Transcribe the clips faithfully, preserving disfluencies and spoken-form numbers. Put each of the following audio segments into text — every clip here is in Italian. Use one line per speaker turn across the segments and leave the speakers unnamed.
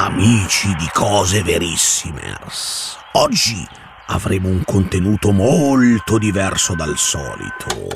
Amici di Cose Verissimers, oggi avremo un contenuto molto diverso dal solito.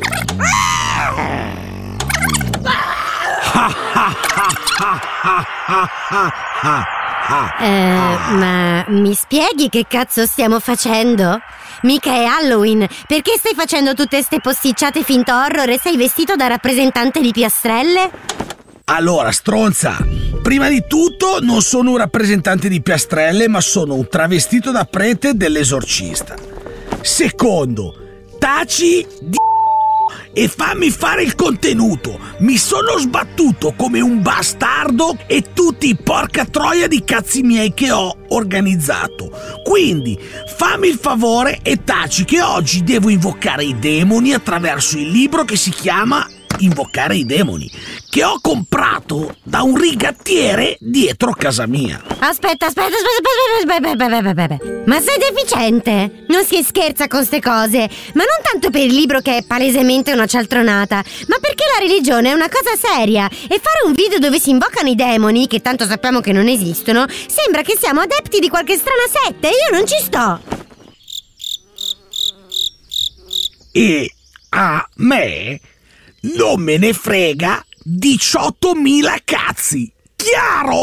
Eh, ma mi spieghi che cazzo stiamo facendo? Mica è Halloween, perché stai facendo tutte ste posticciate finto horror e sei vestito da rappresentante di piastrelle?
Allora, stronza, prima di tutto non sono un rappresentante di piastrelle, ma sono un travestito da prete dell'esorcista. Secondo, taci di e fammi fare il contenuto. Mi sono sbattuto come un bastardo e tutti i porca troia di cazzi miei che ho organizzato. Quindi fammi il favore e taci che oggi devo invocare i demoni attraverso il libro che si chiama Invocare i demoni, che ho comprato da un rigattiere dietro casa mia.
Aspetta, aspetta, aspetta, aspetta, aspetta, aspetta, aspetta. Ma sei deficiente? Non si scherza con ste cose. Ma non tanto per il libro che è palesemente una cialtronata, ma perché la religione è una cosa seria e fare un video dove si invocano i demoni, che tanto sappiamo che non esistono, sembra che siamo adepti di qualche strana setta e io non ci sto.
E a me non me ne frega diciottomila cazzi, chiaro?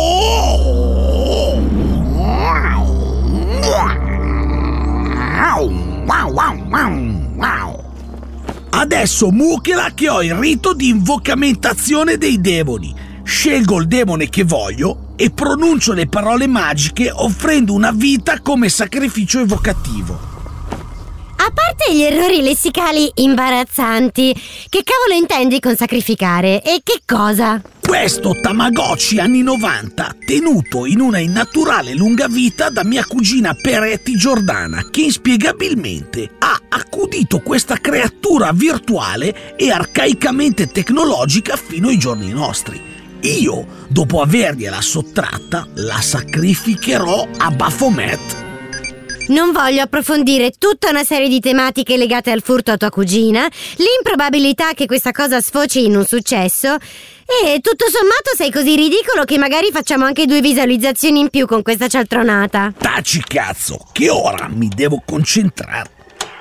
Adesso mucchela che ho il rito di invocamentazione dei demoni. Scelgo il demone che voglio e pronuncio le parole magiche offrendo una vita come sacrificio evocativo.
A parte gli errori lessicali imbarazzanti, che cavolo intendi con sacrificare? E che cosa?
Questo Tamagotchi anni novanta, tenuto in una innaturale lunga vita da mia cugina Peretti Giordana, che inspiegabilmente ha accudito questa creatura virtuale e arcaicamente tecnologica fino ai giorni nostri. Io, dopo avergliela sottratta, la sacrificherò a Baphomet.
Non voglio approfondire tutta una serie di tematiche legate al furto a tua cugina, l'improbabilità che questa cosa sfoci in un successo e tutto sommato sei così ridicolo che magari facciamo anche due visualizzazioni in più con questa cialtronata.
Taci cazzo, che ora mi devo concentrare.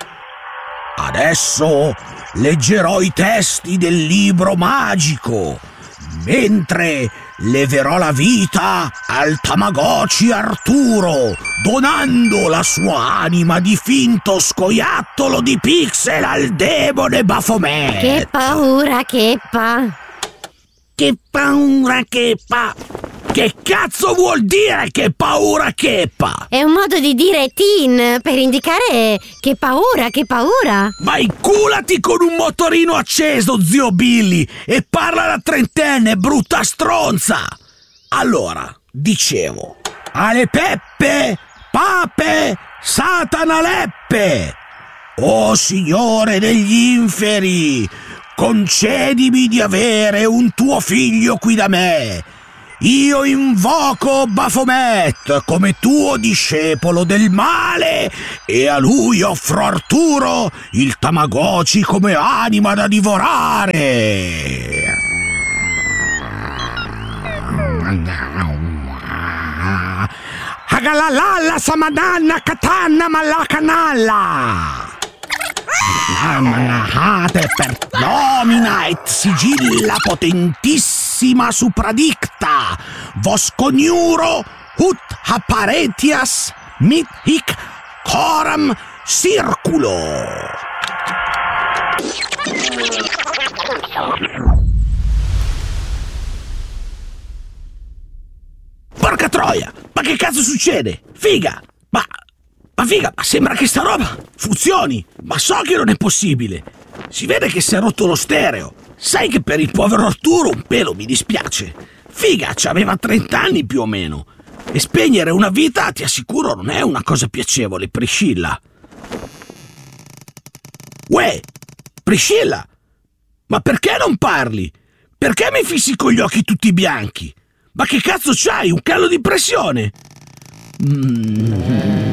Adesso leggerò i testi del libro magico, mentre leverò la vita al Tamagotchi Arturo, donando la sua anima di finto scoiattolo di pixel al demone Baphomet.
Che paura, che pa...
Che paura, che pa... Che cazzo vuol dire che paura, che pa?
È un modo di dire teen per indicare che paura, che paura.
Ma inculati con un motorino acceso, zio Billy, e parla da trentenne, brutta stronza. Allora, dicevo, alle peppe, pape, satana leppe. O Signore degli inferi, concedimi di avere un tuo figlio qui da me. Io invoco Baphomet come tuo discepolo del male e a lui offro Arturo, il Tamagotchi, come anima da divorare. Agalalala samananna katana malacanalla. Per nomina et sigilla potentissima supradicta vos coniuro ut apparentias mit hic coram circulo. Porca troia, ma che cazzo succede? Figa, ma... Ma figa, ma sembra che sta roba funzioni, ma so che non è possibile. Si vede che si è rotto lo stereo. Sai che per il povero Arturo un pelo mi dispiace. Figa, c'aveva trenta anni più o meno. E spegnere una vita, ti assicuro, non è una cosa piacevole, Priscilla. Uè, Priscilla, ma perché non parli? Perché mi fissi con gli occhi tutti bianchi? Ma che cazzo c'hai, un calo di pressione? Mm.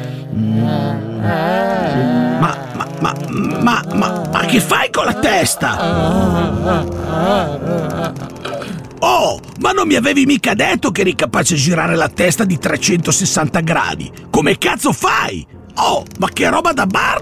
Ma, ma, ma, ma, ma, ma che fai con la testa? Oh, ma non mi avevi mica detto che eri capace di girare la testa di trecentosessanta gradi? Come cazzo fai? Oh, ma che roba da bardo!